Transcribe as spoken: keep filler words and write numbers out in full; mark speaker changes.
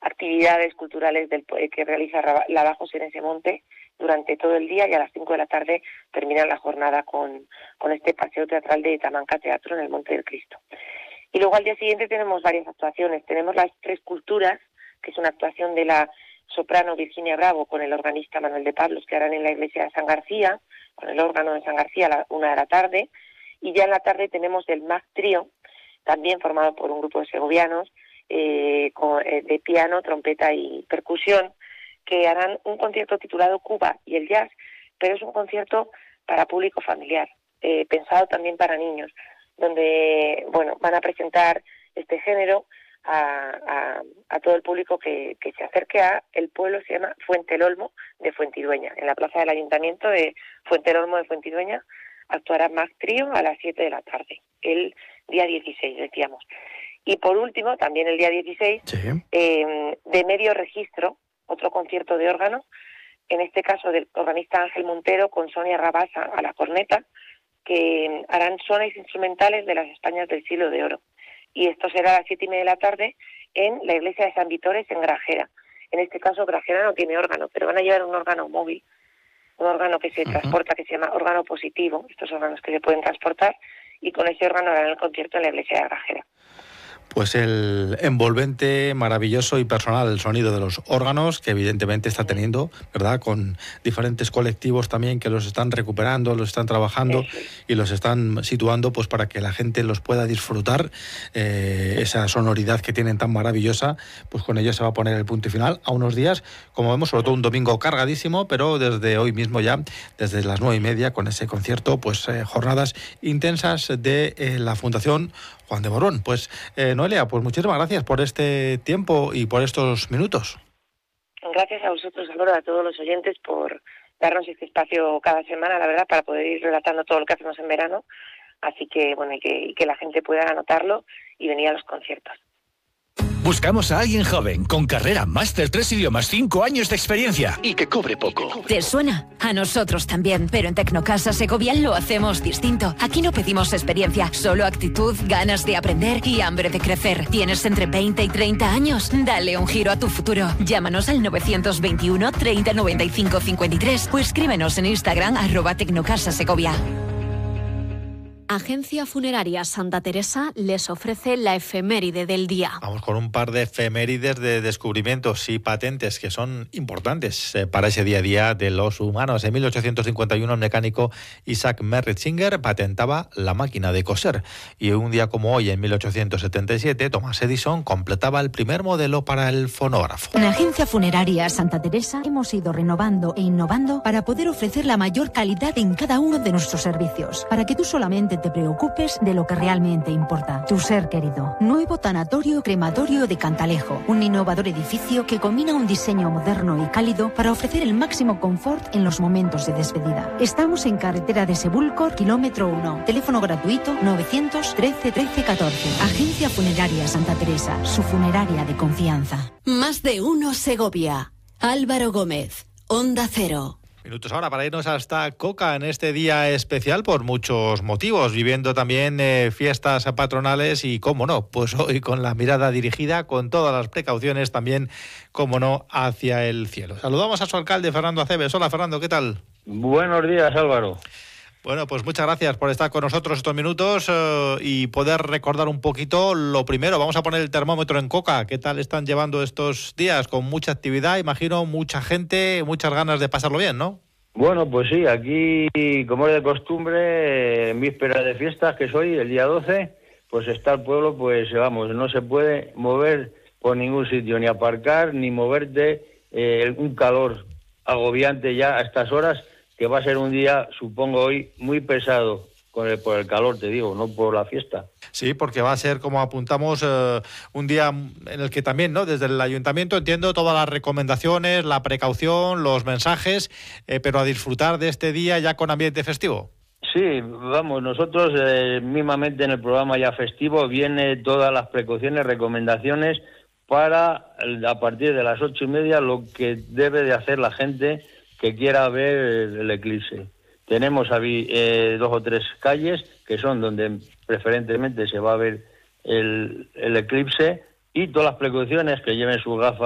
Speaker 1: actividades culturales del, que realiza Lavajos en ese monte durante todo el día, y a las cinco de la tarde termina la jornada con, con este paseo teatral de Tamanca Teatro en el Monte del Cristo. Y luego al día siguiente tenemos varias actuaciones. Tenemos las Tres Culturas, que es una actuación de la soprano Virginia Bravo con el organista Manuel de Pablos, que harán en la iglesia de San García, con el órgano de San García a la una de la tarde. Y ya en la tarde tenemos el Mag Trío, también formado por un grupo de segovianos, eh, con, eh, de piano, trompeta y percusión, que harán un concierto titulado Cuba y el Jazz, pero es un concierto para público familiar, eh, pensado también para niños, donde bueno van a presentar este género a, a, a todo el público que, que se acerque a el pueblo. Se llama Fuente el Olmo de Fuentidueña, en la plaza del Ayuntamiento de Fuente el Olmo de Fuentidueña. Actuará Mag Trío a las siete de la tarde, el día dieciséis, decíamos. Y por último, también el día dieciséis, sí. eh, de medio registro, otro concierto de órgano, en este caso del organista Ángel Montero con Sonia Rabasa a la corneta, que harán sones instrumentales de las Españas del siglo de oro. Y esto será a las siete y media de la tarde en la iglesia de San Vitores, en Grajera. En este caso, Grajera no tiene órgano, pero van a llevar un órgano móvil, un órgano que se uh-huh. transporta, que se llama órgano positivo, estos órganos que se pueden transportar, y con ese órgano harán el concierto en la iglesia de Grajera.
Speaker 2: Pues el envolvente, maravilloso y personal el sonido de los órganos, que evidentemente está teniendo, ¿verdad?, con diferentes colectivos también que los están recuperando, los están trabajando y los están situando pues para que la gente los pueda disfrutar, eh, esa sonoridad que tienen tan maravillosa. Pues con ello se va a poner el punto y final a unos días, como vemos, sobre todo un domingo cargadísimo, pero desde hoy mismo ya, desde las nueve y media, con ese concierto, pues eh, jornadas intensas de eh, la Fundación Juan de Borbón. Pues eh, Noelia, pues muchísimas gracias por este tiempo y por estos minutos.
Speaker 1: Gracias a vosotros, Álvaro, a todos los oyentes por darnos este espacio cada semana, la verdad, para poder ir relatando todo lo que hacemos en verano. Así que, bueno, y que, y que la gente pueda anotarlo y venir a los conciertos.
Speaker 3: Buscamos a alguien joven, con carrera, máster, tres idiomas, cinco años de experiencia y que cobre poco.
Speaker 4: ¿Te suena? A nosotros también, pero en Tecnocasa Segovia lo hacemos distinto. Aquí no pedimos experiencia, solo actitud, ganas de aprender y hambre de crecer. ¿Tienes entre veinte y treinta años? Dale un giro a tu futuro. Llámanos al novecientos veintiuno, treinta, noventa y cinco, cincuenta y tres o escríbenos en Instagram arroba Tecnocasa Segovia.
Speaker 5: Agencia Funeraria Santa Teresa les ofrece la efeméride del día.
Speaker 2: Vamos con un par de efemérides de descubrimientos y patentes que son importantes eh, para ese día a día de los humanos. En mil ochocientos cincuenta y uno el mecánico Isaac Merritzinger patentaba la máquina de coser. Y un día como hoy, en mil ochocientos setenta y siete, Thomas Edison completaba el primer modelo para el fonógrafo.
Speaker 6: En Agencia Funeraria Santa Teresa hemos ido renovando e innovando para poder ofrecer la mayor calidad en cada uno de nuestros servicios, para que tú solamente te preocupes de lo que realmente importa, tu ser querido. Nuevo tanatorio crematorio de Cantalejo, un innovador edificio que combina un diseño moderno y cálido para ofrecer el máximo confort en los momentos de despedida. Estamos en carretera de Sebúlcor, kilómetro uno. Teléfono gratuito novecientos trece trece catorce. Agencia Funeraria Santa Teresa, su funeraria de confianza.
Speaker 5: Más de uno Segovia. Álvaro Gómez, Onda Cero.
Speaker 2: Minutos ahora para irnos hasta Coca en este día especial por muchos motivos, viviendo también eh, fiestas patronales y, cómo no, pues hoy con la mirada dirigida, con todas las precauciones también, cómo no, hacia el cielo. Saludamos a su alcalde, Fernando Aceves. Hola, Fernando, ¿qué tal?
Speaker 7: Buenos días, Álvaro.
Speaker 2: Bueno, pues muchas gracias por estar con nosotros estos minutos eh, y poder recordar un poquito lo primero. Vamos a poner el termómetro en Coca. ¿Qué tal están llevando estos días? Con mucha actividad, imagino, mucha gente, muchas ganas de pasarlo bien, ¿no?
Speaker 7: Bueno, pues sí, aquí, como es de costumbre, en vísperas de fiestas, que soy el día doce, pues está el pueblo, pues vamos, no se puede mover por ningún sitio, ni aparcar, ni moverte, eh, un calor agobiante ya a estas horas, que va a ser un día, supongo hoy, muy pesado con el, por el calor, te digo, no por la fiesta.
Speaker 2: Sí, porque va a ser, como apuntamos, eh, un día en el que también, ¿no?, desde el ayuntamiento entiendo todas las recomendaciones, la precaución, los mensajes, eh, pero a disfrutar de este día ya con ambiente festivo.
Speaker 7: Sí, vamos, nosotros eh, mismamente en el programa ya festivo viene todas las precauciones, recomendaciones para a partir de las ocho y media lo que debe de hacer la gente que quiera ver el eclipse. Tenemos eh, dos o tres calles que son donde preferentemente se va a ver el, el eclipse, y todas las precauciones, que lleven sus gafas